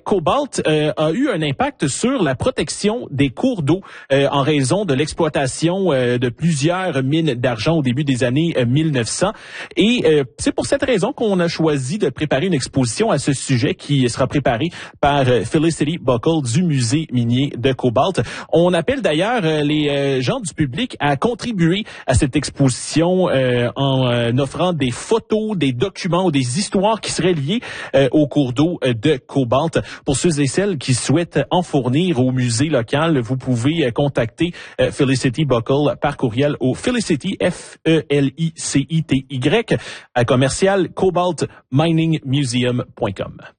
cobalt a eu un impact sur la protection des cours d'eau en raison de l'exploitation de plusieurs mines d'argent au début des années 1900. Et c'est pour cette raison qu'on a choisi de préparer une exposition à ce sujet qui sera préparée par Felicity Buckle du Musée minier de cobalt. On appelle d'ailleurs les gens du public à contribuer à cette exposition en offrant des photos, des documents ou des histoires qui seraient liées au cours d'eau de cobalt. Pour ceux et celles qui souhaitent en fournir au musée local, vous pouvez contacter Felicity Buckle par courriel au Felicity, Felicity, à commercial cobaltminingmuseum.com.